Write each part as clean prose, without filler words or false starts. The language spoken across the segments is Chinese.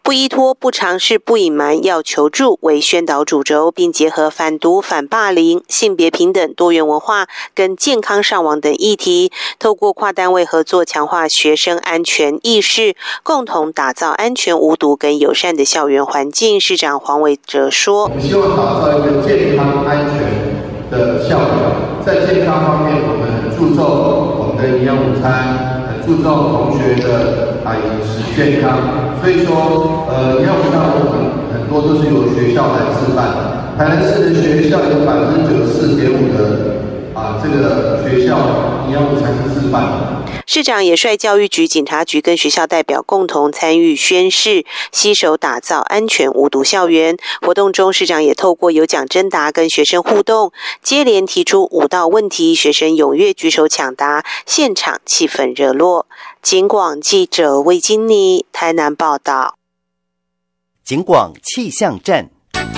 不依托、不尝试、不隐瞒，要求助为宣导主轴，并结合反毒、反霸凌、性别平等、多元文化跟健康上网等议题，透过跨单位合作，强化学生安全意识，共同打造安全、无毒跟友善的校园环境。市长黄伟哲说：“ 我们希望打造一个健康、安全的校园。在健康方面，我们很注重我们的营养午餐，很注重同学的饮食健康。所以说，营养午餐我们很多都是由学校来示范。台南市的学校有94.5%的这个学校营养午餐是示范的。” 市长也率教育局、警察局跟学校代表共同参与宣誓，携手打造安全无毒校园。活动中，市长也透过有奖征答跟学生互动，接连提出5道问题，学生踊跃举手抢答，现场气氛热络。警广记者魏金妮台南报道。 警广气象站。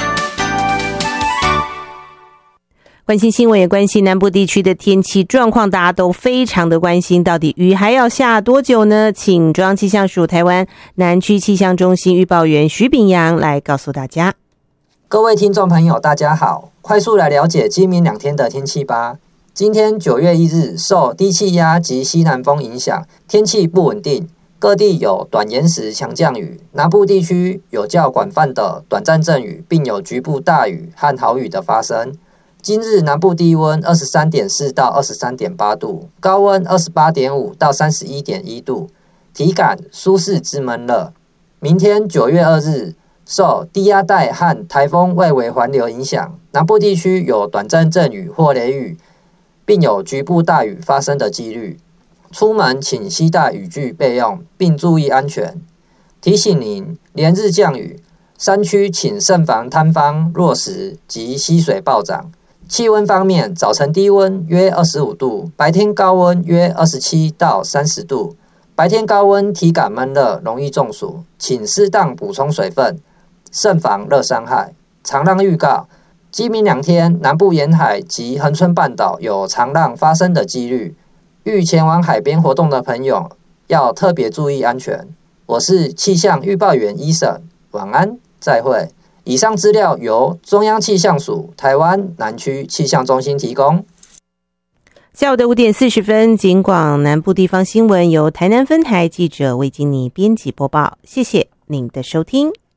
关心新闻，也关心南部地区的天气状况，大家都非常的关心，到底雨还要下多久呢？请中央气象署台湾南区气象中心预报员徐秉洋来告诉大家。 各位听众朋友大家好，快速来了解今明2天的天气吧。今天9月1日受低气压及西南风影响，天气不稳定，各地有短延时强降雨，南部地区有较广泛的短暂阵雨，并有局部大雨和豪雨的发生。今日南部低温 23.4 到 23.8 度，高温 28.5 到 31.1 度，体感舒适之闷热。明天9月2日受低压带和台风外围环流影响，南部地区有短暂阵雨或雷雨，并有局部大雨发生的几率。出门请携带雨具备用，并注意安全。提醒您，连日降雨，山区请慎防坍方、落石及溪水暴涨。气温方面，早晨低温约25度，白天高温约27到30度。白天高温体感闷热，容易中暑，请适当补充水分，慎防热伤害。长浪预告：今明2天，南部沿海及恒春半岛有长浪发生的几率，欲前往海边活动的朋友要特别注意安全。我是气象预报员伊森，晚安，再会。以上资料由中央气象署台湾南区气象中心提供。 下午的5点40分，警广南部地方新闻由台南分台记者魏金妮编辑播报，谢谢您的收听。